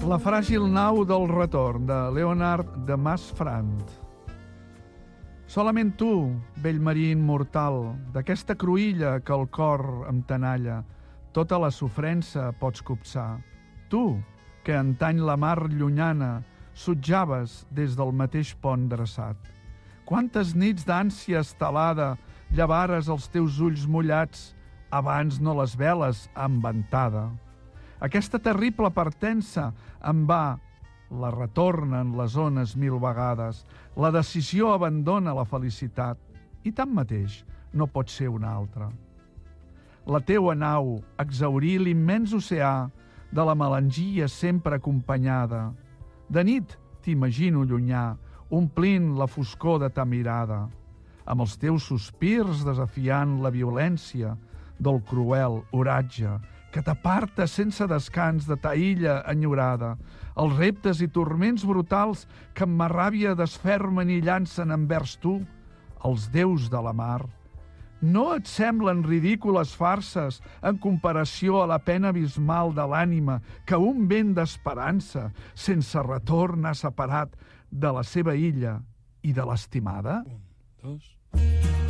La fràgil nau del retorn, de Leonard de Maasfrant. Solament tu, vell marí immortal, d'aquesta cruïlla que el cor em tenalla, tota la sofrença pots copsar. Tu, que antany la mar llunyana sotjaves des del mateix pont dreçat. Quantes nits d'ànsia estelada llevares els teus ulls mullats abans no les veles amb ventada. Aquesta terrible partença en va la retornen les ones 1000 vegades. La decisió abandona la felicitat i tanmateix no pot ser una altra. La teua nau exhaurí l'immens oceà de la melangia sempre acompanyada. De nit t'imagino llunyà, omplint la foscor de ta mirada, amb els teus sospirs desafiant la violència del cruel oratge que t'aparta sense descans de ta illa enyorada, els reptes i turments brutals que amb ma ràbia desfermen i llancen envers tu, els déus de la mar. No et semblen ridícules farses en comparació a la pena abismal de l'ànima que un vent d'esperança sense retorn ha separat de la seva illa i de l'estimada? 1, 2...